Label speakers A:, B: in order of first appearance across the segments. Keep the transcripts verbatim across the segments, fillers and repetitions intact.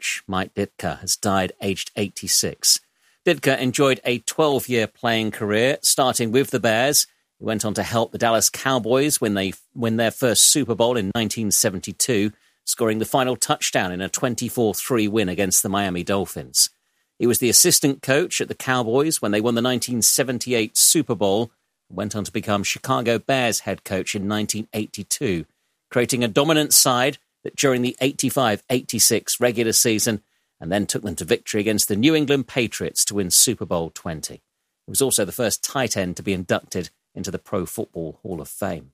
A: coach, Mike Ditka, has died aged eighty-six. Ditka enjoyed a twelve-year playing career, starting with the Bears. He went on to help the Dallas Cowboys when they win their first Super Bowl in nineteen seventy-two, scoring the final touchdown in a twenty-four three win against the Miami Dolphins. He was the assistant coach at the Cowboys when they won the nineteen seventy-eight Super Bowl and went on to become Chicago Bears head coach in nineteen eighty-two, creating a dominant side that during the eighty-five eighty-six regular season and then took them to victory against the New England Patriots to win Super Bowl twenty. He was also the first tight end to be inducted into the Pro Football Hall of Fame.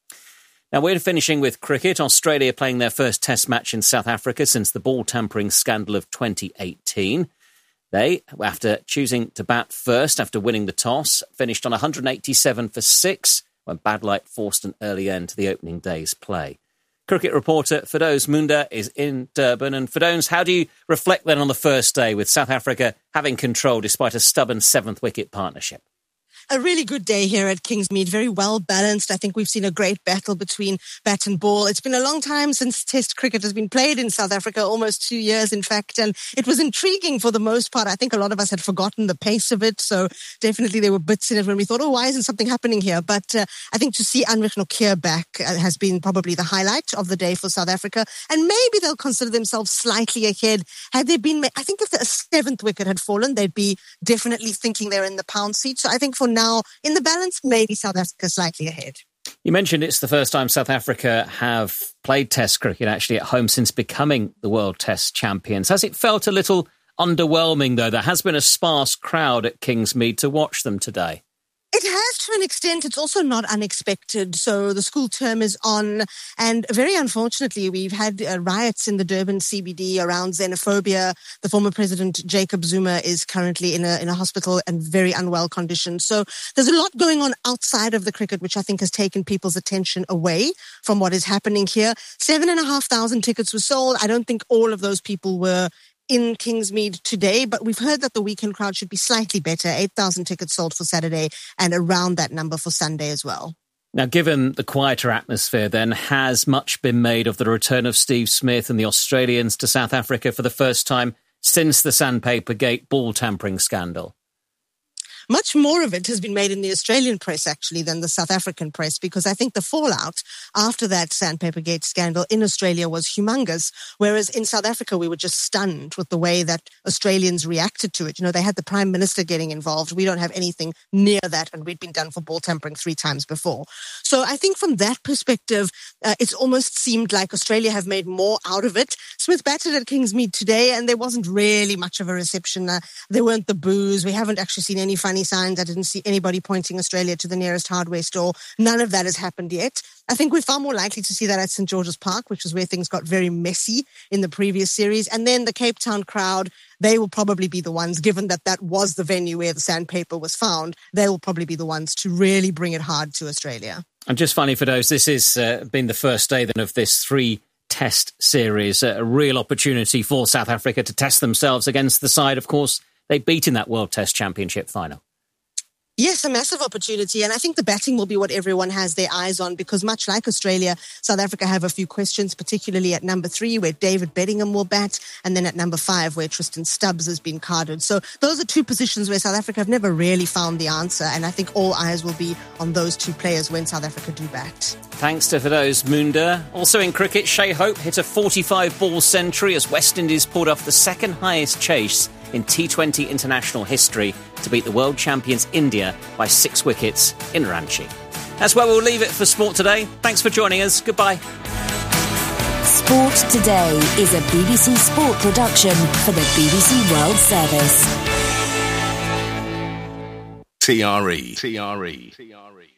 A: Now we're finishing with cricket. Australia playing their first test match in South Africa since the ball tampering scandal of twenty eighteen. They, after choosing to bat first after winning the toss, finished on one hundred eighty-seven for six when bad light forced an early end to the opening day's play. Cricket reporter Firdaus Munda is in Durban. And Firdaus, how do you reflect then on the first day with South Africa having control despite a stubborn seventh wicket partnership?
B: A really good day here at Kingsmead, very well balanced. I think we've seen a great battle between bat and ball. It's been a long time since Test cricket has been played in South Africa, almost two years, in fact, and it was intriguing for the most part. I think a lot of us had forgotten the pace of it, so definitely there were bits in it when we thought, oh, why isn't something happening here? But uh, I think to see Anrich Nokia back uh, has been probably the highlight of the day for South Africa, and maybe they'll consider themselves slightly ahead. Had there been, I think if the seventh wicket had fallen, they'd be definitely thinking they're in the pound seat. So I think for now, in the balance, maybe South Africa slightly ahead.
A: You mentioned it's the first time South Africa have played Test cricket actually at home since becoming the World Test champions. Has it felt a little underwhelming, though? There has been a sparse crowd at Kingsmead to watch them today.
B: It has to an extent. It's also not unexpected. So the school term is on, and very unfortunately, we've had uh, riots in the Durban C B D around xenophobia. The former president, Jacob Zuma, is currently in a in a hospital and very unwell condition. So there's a lot going on outside of the cricket, which I think has taken people's attention away from what is happening here. Seven and a half thousand tickets were sold. I don't think all of those people were in Kingsmead today, but we've heard that the weekend crowd should be slightly better. eight thousand tickets sold for Saturday and around that number for Sunday as well.
A: Now, given the quieter atmosphere, then, has much been made of the return of Steve Smith and the Australians to South Africa for the first time since the Sandpaper Gate ball tampering scandal?
B: Much more of it has been made in the Australian press, actually, than the South African press, because I think the fallout after that Sandpaper Gate scandal in Australia was humongous, whereas in South Africa, we were just stunned with the way that Australians reacted to it. You know, they had the Prime Minister getting involved. We don't have anything near that, and we'd been done for ball tampering three times before. So I think from that perspective, uh, it's almost seemed like Australia have made more out of it. Smith batted at Kingsmead today, and there wasn't really much of a reception. Uh, there weren't the boos. We haven't actually seen any funny signs. I didn't see anybody pointing Australia to the nearest hardware store. None of that has happened yet. I think we're far more likely to see that at St George's Park, which is where things got very messy in the previous series. And then the Cape Town crowd, they will probably be the ones, given that that was the venue where the sandpaper was found, they will probably be the ones to really bring it hard to Australia.
A: And just finally, for those, this has uh, been the first day then of this three test series, a real opportunity for South Africa to test themselves against the side, of course, they beat in that World Test Championship final.
B: Yes, a massive opportunity. And I think the batting will be what everyone has their eyes on, because much like Australia, South Africa have a few questions, particularly at number three, where David Bedingham will bat, and then at number five, where Tristan Stubbs has been carded. So those are two positions where South Africa have never really found the answer. And I think all eyes will be on those two players when South Africa do bat.
A: Thanks to Firdaus Munda. Also in cricket, Shea Hope hit a forty-five ball century as West Indies pulled off the second highest chase in T twenty international history to beat the world champions India by six wickets in Ranchi. That's where we'll leave it for Sport Today. Thanks for joining us. Goodbye.
C: Sport Today is a B B C Sport production for the B B C World Service.
D: T R E. T R E. T R E.